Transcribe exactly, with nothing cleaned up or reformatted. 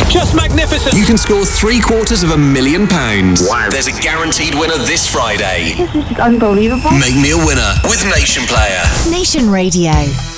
Just magnificent. You can score three quarters of a million pounds. Wow. There's a guaranteed winner this Friday. This is unbelievable. Make me a winner with Nation Player. Nation Radio.